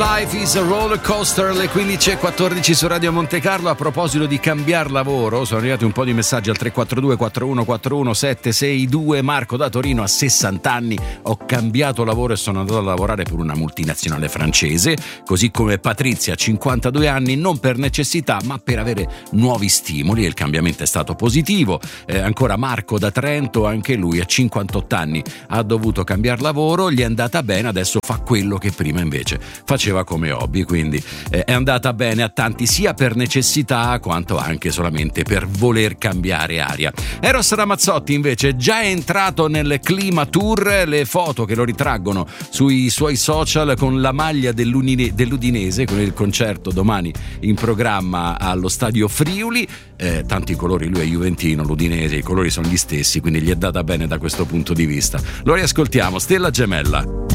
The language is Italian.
Life is a roller coaster, le 15:14 su Radio Monte Carlo. A proposito di cambiar lavoro, sono arrivati un po' di messaggi al 342 4141 762. Marco da Torino, a 60 anni ho cambiato lavoro e sono andato a lavorare per una multinazionale francese, così come Patrizia, 52 anni, non per necessità ma per avere nuovi stimoli, e il cambiamento è stato positivo. Ancora Marco da Trento, anche lui a 58 anni ha dovuto cambiare lavoro, gli è andata bene, adesso fa quello che prima invece faceva come hobby, quindi è andata bene a tanti, sia per necessità quanto anche solamente per voler cambiare aria. Eros Ramazzotti invece già è entrato nel clima tour, le foto che lo ritraggono sui suoi social con la maglia dell'Udinese, con il concerto domani in programma allo Stadio Friuli. Tanti colori, lui è juventino, l'Udinese, i colori sono gli stessi, quindi gli è data bene da questo punto di vista. Lo riascoltiamo, Stella Gemella.